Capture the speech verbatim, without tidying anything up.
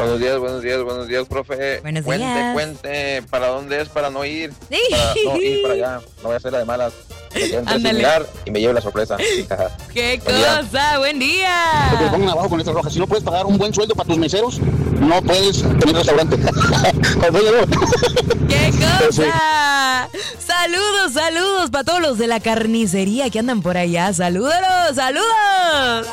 Buenos días, buenos días, buenos días, profe. Buenos cuente, días. Cuente, ¿para dónde es para no ir? Sí. Para no ir para allá, no voy a hacer la de malas. Me quedo entre Ándale. similar y me lleve la sorpresa. ¡Qué Buen día. cosa! ¡Buen Que te día! pongan abajo con letras rojas. Si no puedes pagar un buen sueldo para tus meseros, no puedes tener restaurante. ¡Qué cosa! Saludos, saludos para todos los de la carnicería que andan por allá. ¡Salúdalos, saludos!